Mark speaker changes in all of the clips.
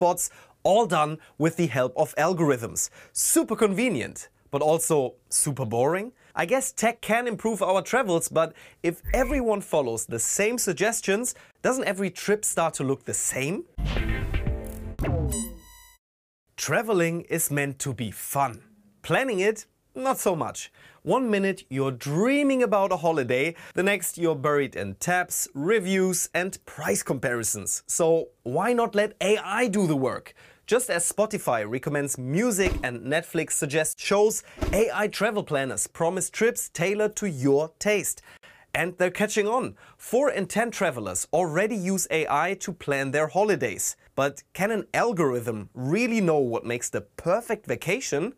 Speaker 1: chatbots, all done with the help of algorithms. Super convenient, but also super boring. I guess tech can improve our travels, but if everyone follows the same suggestions, doesn't every trip start to look the same? Traveling is meant to be fun. Planning it, not so much. 1 minute you're dreaming about a holiday, the next you're buried in tabs, reviews and price comparisons. So why not let AI do the work? Just as Spotify recommends music and Netflix suggests shows, AI travel planners promise trips tailored to your taste. And they're catching on. 4 in 10 travelers already use AI to plan their holidays. But can an algorithm really know what makes the perfect vacation?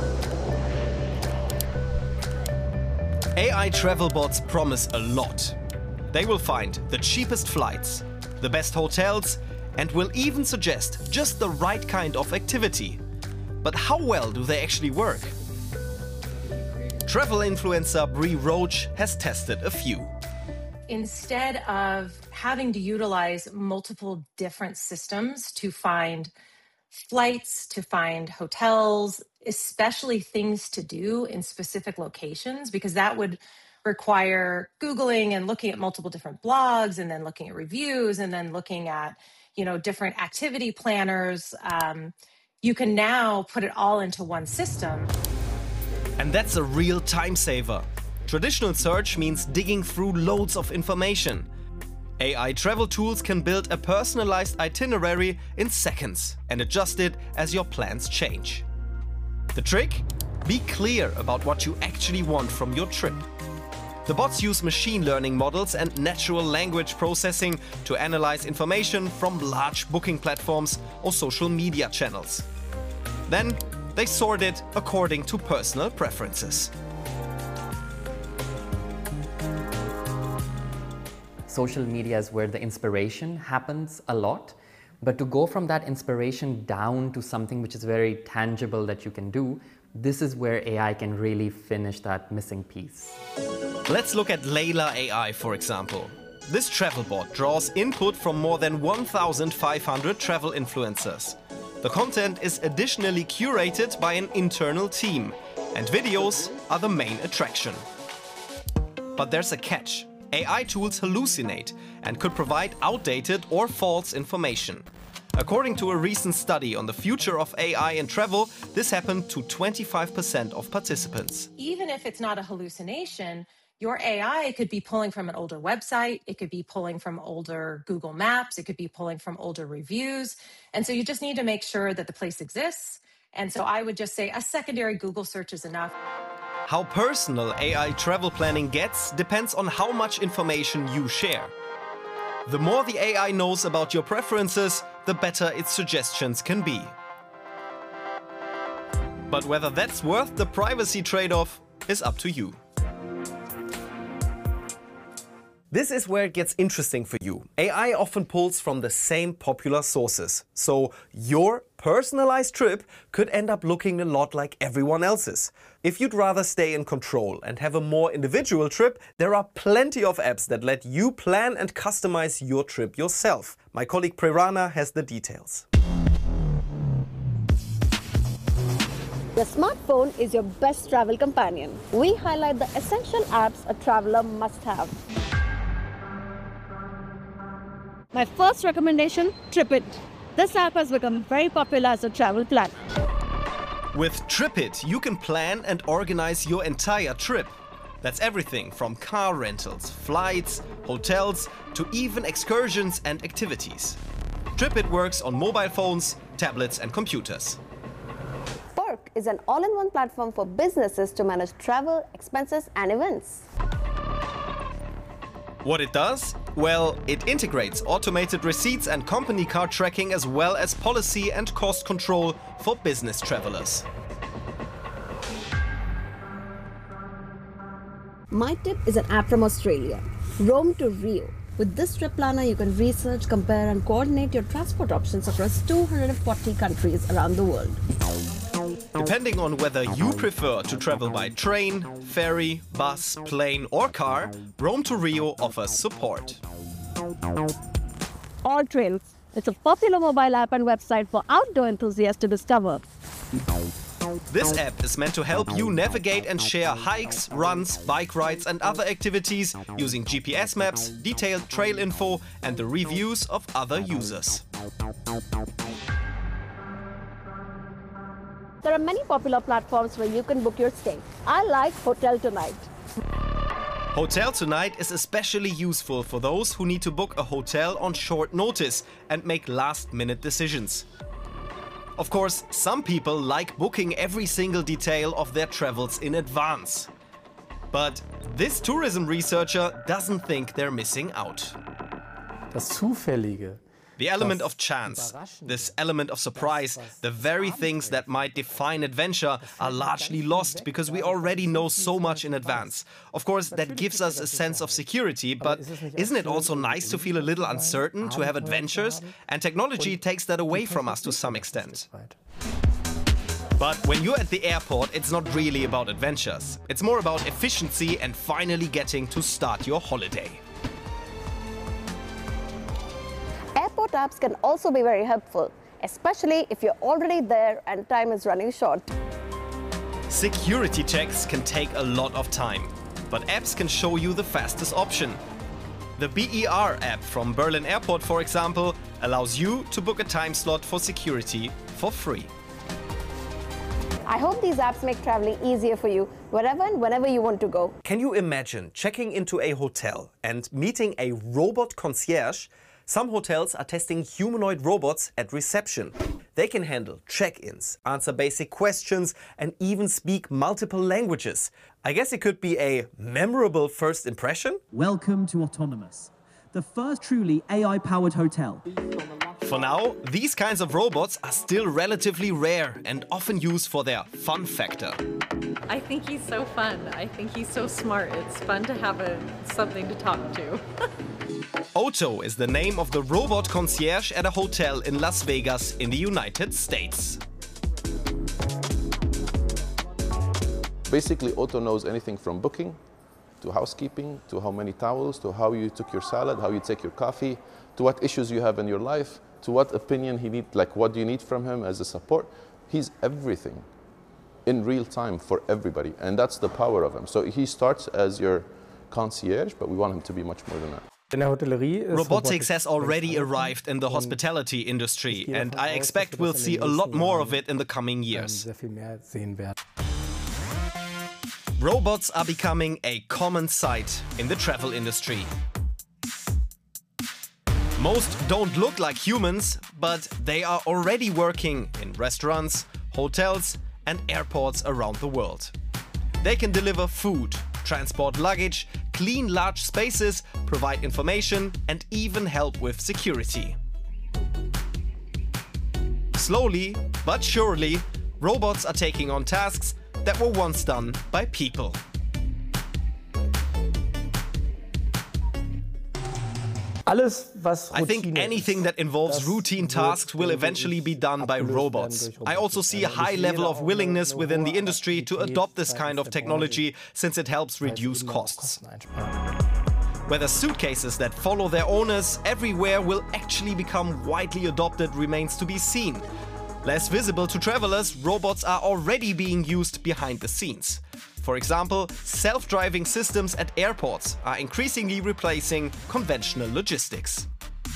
Speaker 1: AI travel bots promise a lot. They will find the cheapest flights, the best hotels, and will even suggest just the right kind of activity. But how well do they actually work? Travel influencer Brie Roach has tested a few.
Speaker 2: Instead of having to utilize multiple different systems to find flights, to find hotels, especially things to do in specific locations, because that would require Googling and looking at multiple different blogs and then looking at reviews and then looking at, different activity planners. You can now put it all into one system.
Speaker 1: And that's a real time saver. Traditional search means digging through loads of information. AI travel tools can build a personalized itinerary in seconds and adjust it as your plans change. The trick? Be clear about what you actually want from your trip. The bots use machine learning models and natural language processing to analyze information from large booking platforms or social media channels. Then they sort it according to personal preferences.
Speaker 3: Social media is where the inspiration happens a lot, but to go from that inspiration down to something which is very tangible that you can do, this is where AI can really finish that missing piece.
Speaker 1: Let's look at Layla AI, for example. This travel bot draws input from more than 1,500 travel influencers. The content is additionally curated by an internal team, and videos are the main attraction. But there's a catch. AI tools hallucinate and could provide outdated or false information. According to a recent study on the future of AI in travel, this happened to 25% of participants.
Speaker 2: Even if it's not a hallucination, your AI could be pulling from an older website, it could be pulling from older Google Maps, it could be pulling from older reviews. And so you just need to make sure that the place exists. And so I would just say a secondary Google search is enough.
Speaker 1: How personal AI travel planning gets depends on how much information you share. The more the AI knows about your preferences, the better its suggestions can be. But whether that's worth the privacy trade-off is up to you. This is where it gets interesting for you. AI often pulls from the same popular sources. So your personalized trip could end up looking a lot like everyone else's. If you'd rather stay in control and have a more individual trip, there are plenty of apps that let you plan and customize your trip yourself. My colleague Prerana has the details.
Speaker 4: The smartphone is your best travel companion. We highlight the essential apps a traveler must have. My first recommendation, TripIt. This app has become very popular as a travel planner.
Speaker 1: With TripIt, you can plan and organize your entire trip. That's everything from car rentals, flights, hotels, to even excursions and activities. TripIt works on mobile phones, tablets and computers.
Speaker 4: Perk is an all-in-one platform for businesses to manage travel, expenses and events.
Speaker 1: What it does? Well, it integrates automated receipts and company card tracking as well as policy and cost control for business travelers.
Speaker 4: MyTip is an app from Australia. Rome to Rio. With this trip planner, you can research, compare and coordinate your transport options across 240 countries around the world.
Speaker 1: Depending on whether you prefer to travel by train, ferry, bus, plane or car, Rome to Rio offers support.
Speaker 4: All trails, It's a popular mobile app and website for outdoor enthusiasts to discover.
Speaker 1: This app is meant to help you navigate and share hikes, runs, bike rides and other activities using GPS maps, detailed trail info and the reviews of other users.
Speaker 4: There are many popular platforms where you can book your stay. I like Hotel Tonight.
Speaker 1: Hotel Tonight is especially useful for those who need to book a hotel on short notice and make last-minute decisions. Of course, some people like booking every single detail of their travels in advance. But this tourism researcher doesn't think they're missing out.
Speaker 5: Das Zufällige.
Speaker 1: The element of chance, this element of surprise, the very things that might define adventure are largely lost because we already know so much in advance. Of course, that gives us a sense of security, but isn't it also nice to feel a little uncertain, to have adventures? And technology takes that away from us to some extent. But when you're at the airport, it's not really about adventures. It's more about efficiency and finally getting to start your holiday.
Speaker 4: Airport apps can also be very helpful, especially if you're already there and time is running short.
Speaker 1: Security checks can take a lot of time, but apps can show you the fastest option. The BER app from Berlin Airport, for example, allows you to book a time slot for security for free.
Speaker 4: I hope these apps make traveling easier for you wherever and whenever you want to go.
Speaker 1: Can you imagine checking into a hotel and meeting a robot concierge? Some hotels are testing humanoid robots at reception. They can handle check-ins, answer basic questions, and even speak multiple languages. I guess it could be a memorable first impression?
Speaker 6: Welcome to Autonomous, the first truly AI-powered hotel.
Speaker 1: For now, these kinds of robots are still relatively rare and often used for their fun factor.
Speaker 7: I think he's so fun. I think he's so smart. It's fun to have something to talk to.
Speaker 1: Otto is the name of the robot concierge at a hotel in Las Vegas in the United States.
Speaker 8: Basically, Otto knows anything from booking, to housekeeping, to how many towels, to how you took your salad, how you take your coffee, to what issues you have in your life, to what opinion he needs, like what do you need from him as a support. He's everything in real time for everybody, and that's the power of him. So he starts as your concierge, but we want him to be much more than that.
Speaker 1: Robotics has already arrived in the hospitality industry, and I expect we'll see a lot more of it in the coming years. Robots are becoming a common sight in the travel industry. Most don't look like humans, but they are already working in restaurants, hotels, and airports around the world. They can deliver food, transport luggage, clean large spaces, provide information, and even help with security. Slowly but surely, robots are taking on tasks that were once done by people. I think anything that involves routine tasks will eventually be done by robots. I also see a high level of willingness within the industry to adopt this kind of technology since it helps reduce costs. Whether suitcases that follow their owners everywhere will actually become widely adopted remains to be seen. Less visible to travelers, robots are already being used behind the scenes. For example, self-driving systems at airports are increasingly replacing conventional logistics.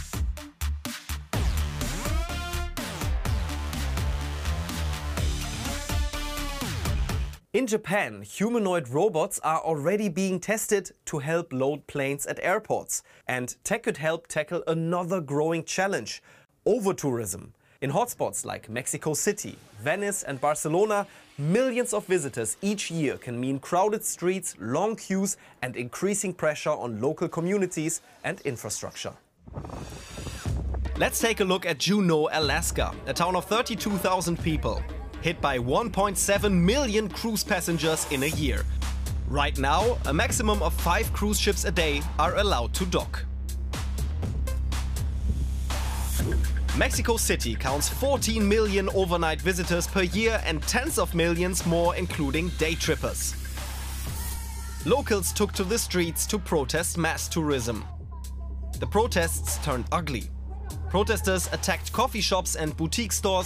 Speaker 1: In Japan, humanoid robots are already being tested to help load planes at airports. And tech could help tackle another growing challenge: over-tourism. In hotspots like Mexico City, Venice and Barcelona, millions of visitors each year can mean crowded streets, long queues and increasing pressure on local communities and infrastructure. Let's take a look at Juneau, Alaska, a town of 32,000 people, hit by 1.7 million cruise passengers in a year. Right now, a maximum of 5 cruise ships a day are allowed to dock. Mexico City counts 14 million overnight visitors per year and tens of millions more including day trippers. Locals took to the streets to protest mass tourism. The protests turned ugly. Protesters attacked coffee shops and boutique stores